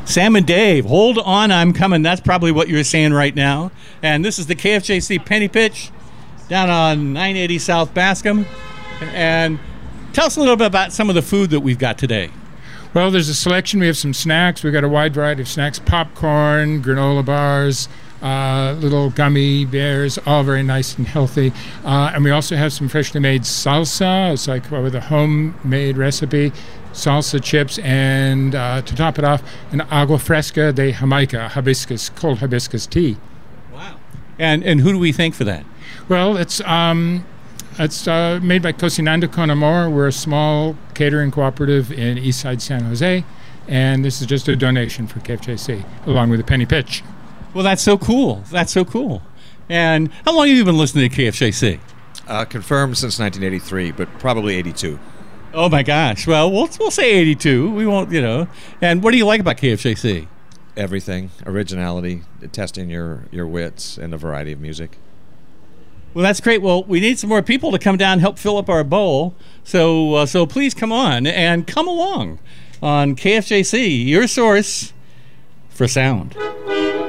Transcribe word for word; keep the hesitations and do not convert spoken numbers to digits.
Sam and Dave, hold on, I'm coming. That's probably what you're saying right now. And this is the K F J C Penny Pitch down on nine eighty South Bascom. And tell us a little bit about some of the food that we've got today. Well, there's a selection. We have some snacks. We've got a wide variety of snacks, popcorn, granola bars, uh, little gummy bears, all very nice and healthy. Uh, and we also have some freshly made salsa. It's like with a homemade recipe, salsa chips, and uh, to top it off, an agua fresca de Jamaica, hibiscus, cold hibiscus tea. Wow. And and who do we thank for that? Well, it's um, it's uh, made by Cocinando con Amor. We're a small catering cooperative in Eastside San Jose, and this is just a donation for K F J C, along with a penny pitch. Well, that's so cool. That's so cool. And how long have you been listening to K F J C? Uh, confirmed since nineteen eighty-three, but probably eighty-two. Oh, my gosh. Well, we'll we'll say eighty-two. We won't, you know. And what do you like about K F J C? Everything. Originality, testing your, your wits, and a variety of music. Well, that's great. Well, we need some more people to come down and help fill up our bowl. So, uh, so please come on and come along on K F J C, your source for sound.